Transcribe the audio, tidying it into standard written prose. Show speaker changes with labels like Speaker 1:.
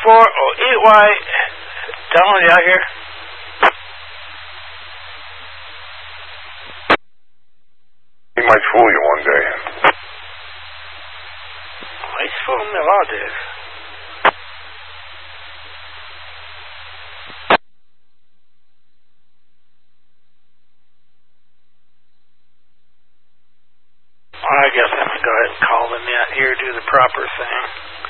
Speaker 1: 4, oh, eat white. Donald, you out here?
Speaker 2: He might fool you one day.
Speaker 1: He's fooling me a lot, Dave. I guess I'm going to go ahead and call them out here, do the proper thing.